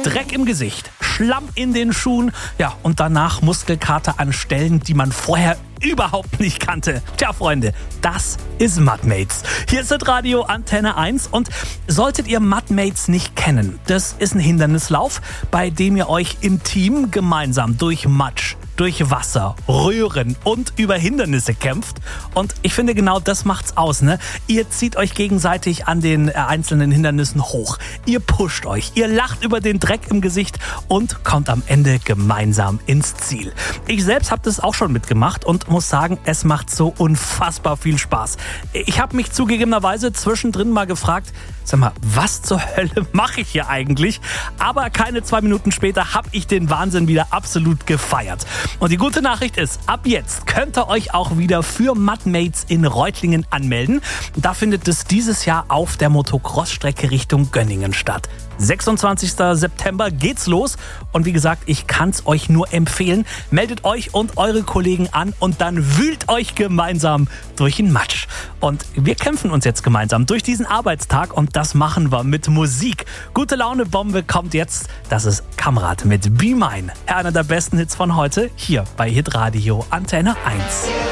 Dreck im Gesicht, Schlamm in den Schuhen, ja, und danach Muskelkater an Stellen, die man vorher überhaupt nicht kannte. Tja, Freunde, das ist Mudmates. Hier ist das Radio Antenne 1 und solltet ihr Mudmates nicht kennen, das ist ein Hindernislauf, bei dem ihr euch im Team gemeinsam durch Matsch, durch Wasser, Röhren und über Hindernisse kämpft. Und ich finde, genau das macht's aus, ne? Ihr zieht euch gegenseitig an den einzelnen Hindernissen hoch. Ihr pusht euch, ihr lacht über den Dreck im Gesicht und kommt am Ende gemeinsam ins Ziel. Ich selbst habe das auch schon mitgemacht und muss sagen, es macht so unfassbar viel Spaß. Ich habe mich zugegebenerweise zwischendrin mal gefragt, sag mal, was zur Hölle mache ich hier eigentlich? Aber keine 2 Minuten später habe ich den Wahnsinn wieder absolut gefeiert. Und die gute Nachricht ist, ab jetzt könnt ihr euch auch wieder für Mudmates in Reutlingen anmelden. Da findet es dieses Jahr auf der Motocross-Strecke Richtung Gönningen statt. 26. September geht's los und wie gesagt, ich kann's euch nur empfehlen. Meldet euch und eure Kollegen an und dann wühlt euch gemeinsam durch den Matsch. Und wir kämpfen uns jetzt gemeinsam durch diesen Arbeitstag und das machen wir mit Musik. Gute Laune Bombe kommt jetzt. Das ist Kamrat mit Be Mine. Einer der besten Hits von heute hier bei Hitradio Antenne 1.